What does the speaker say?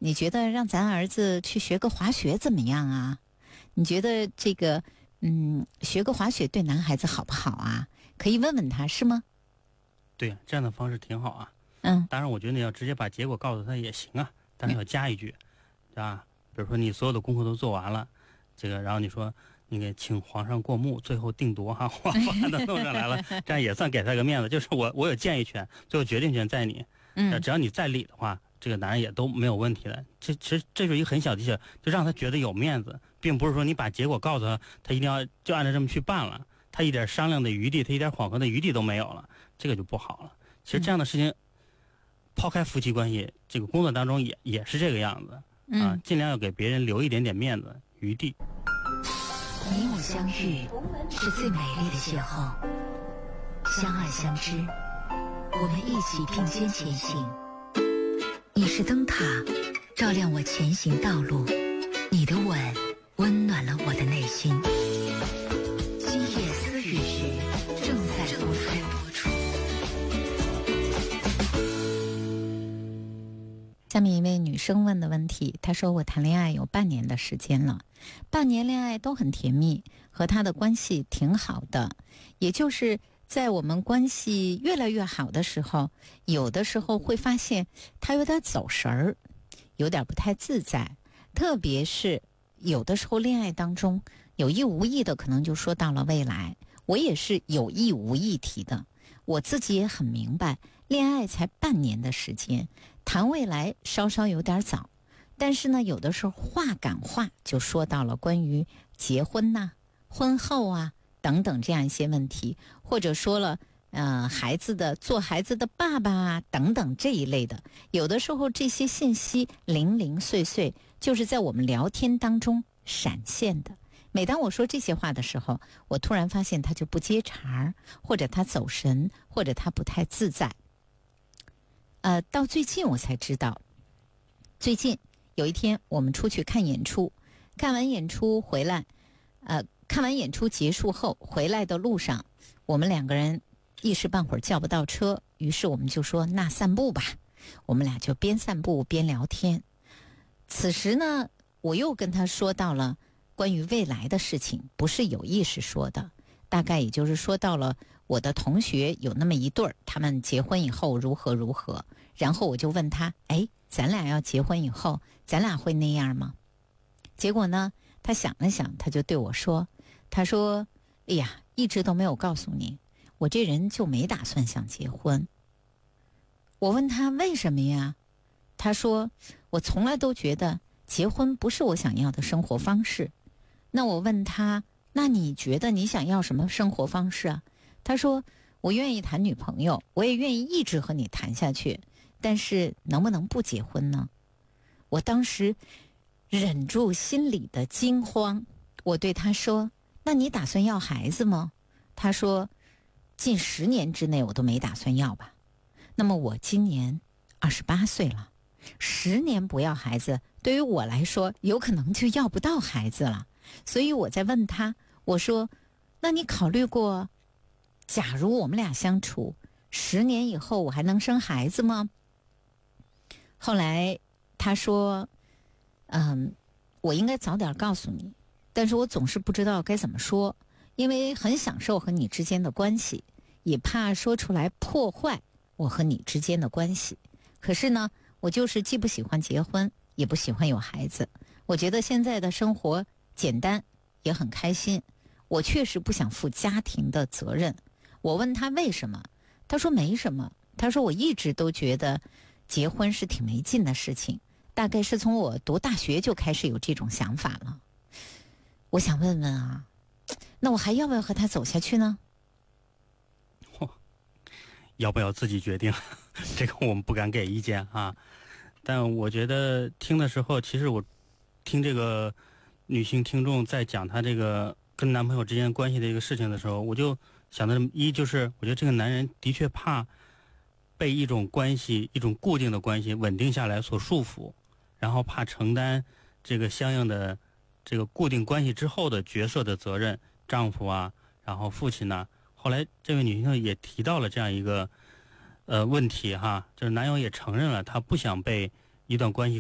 你觉得让咱儿子去学个滑雪怎么样啊？你觉得这个学个滑雪对男孩子好不好啊？可以问问他，是吗？ 对，这样的方式挺好啊。当然我觉得你要直接把结果告诉他也行啊，但是要加一句，啊，比如说你所有的功课都做完了，这个然后你说你给请皇上过目，最后定夺哈，把他弄上来了，这样也算给他个面子，就是我有建议权，最后决定权在你。只要你在理的话，这个男人也都没有问题的。其实这是一个很小的技巧，就让他觉得有面子，并不是说你把结果告诉他，他一定要就按照这么去办了，他一点商量的余地，他一点缓和的余地都没有了，这个就不好了。其实这样的事情，抛开夫妻关系，这个工作当中也是这个样子啊，尽量要给别人留一点点面子余地。 你我相遇是最美丽的邂逅，相爱相知，我们一起并肩前行。你是灯塔，照亮我前行道路，你的吻温暖了我的内心。今夜思雨时正在播出。 下面一位女生问的问题，她说我谈恋爱有半年的时间了，半年恋爱都很甜蜜，和他的关系挺好的，也就是在我们关系越来越好的时候，有的时候会发现他有点走神儿，有点不太自在，特别是有的时候恋爱当中有意无意的可能就说到了未来，我也是有意无意提的，我自己也很明白，恋爱才半年的时间，谈未来稍稍有点早，但是呢，有的时候话赶话就说到了关于结婚呐、婚后啊等等这样一些问题，或者说了做孩子的爸爸啊等等这一类的，有的时候这些信息零零碎碎就是在我们聊天当中闪现的。每当我说这些话的时候，我突然发现他就不接茬，或者他走神，或者他不太自在。到最近我才知道，最近有一天我们出去看演出，看完演出回来，看完演出结束后回来的路上，我们两个人一时半会儿叫不到车，于是我们就说那散步吧，我们俩就边散步边聊天。此时呢，我又跟他说到了关于未来的事情，不是有意识说的，大概也就是说到了我的同学有那么一对儿，他们结婚以后如何如何，然后我就问他，咱俩要结婚以后，咱俩会那样吗？结果呢，他想了想，他就对我说，他说，哎呀，一直都没有告诉你，我这人就没打算想结婚。我问他为什么呀？他说，我从来都觉得结婚不是我想要的生活方式。那我问他，那你觉得你想要什么生活方式啊？他说，我愿意谈女朋友，我也愿意一直和你谈下去，但是能不能不结婚呢？我当时忍住心里的惊慌，我对他说，那你打算要孩子吗？他说，近10年之内我都没打算要吧。那么我今年28岁了，10年不要孩子，对于我来说有可能就要不到孩子了。所以我在问他，我说，那你考虑过假如我们俩相处10年以后我还能生孩子吗？后来他说，我应该早点告诉你，但是我总是不知道该怎么说，因为很享受和你之间的关系，也怕说出来破坏我和你之间的关系。可是呢，我就是既不喜欢结婚，也不喜欢有孩子。我觉得现在的生活简单，也很开心。我确实不想负家庭的责任。我问他为什么，他说没什么。他说我一直都觉得结婚是挺没劲的事情，大概是从我读大学就开始有这种想法了。我想问问啊，那我还要不要和他走下去呢？ 要不要自己决定，这个我们不敢给意见啊。但我觉得听的时候，其实我听这个女性听众在讲她这个跟男朋友之间关系的一个事情的时候，我就想到就是我觉得这个男人的确怕被一种关系，一种固定的关系稳定下来所束缚，然后怕承担这个相应的这个固定关系之后的角色的责任，丈夫啊，然后父亲呐。后来这位女性也提到了这样一个问题哈，就是男友也承认了他不想被一段关系